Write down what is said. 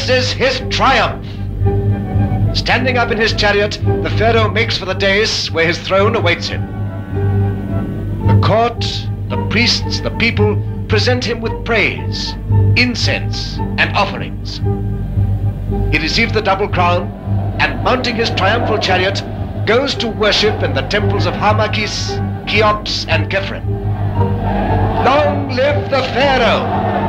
This is his triumph. Standing up in his chariot, the pharaoh makes for the dais where his throne awaits him. The court, the priests, the people present him with praise, incense, and offerings. He receives the double crown and, mounting his triumphal chariot, goes to worship in the temples of Harmachis, Cheops, and Khephren. Long live the pharaoh!